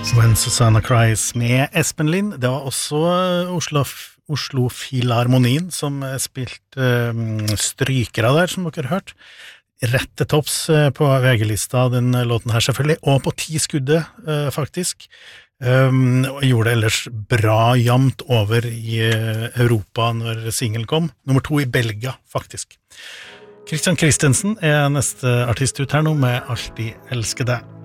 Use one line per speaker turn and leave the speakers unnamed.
When Susanna Cries med Espen Lind. Det var også Oslo Filharmonien som spilte strykere der, som dere har hørt. Rett til topps på VG-lista, den låten her selvfølgelig, og på 10 skuddet, faktisk. Og gjorde det ellers bra jamt over i Europa når singlen kom. Nummer 2 i Belgia, faktisk. Christian Christensen neste artist ut her nå med Alltid elsker deg.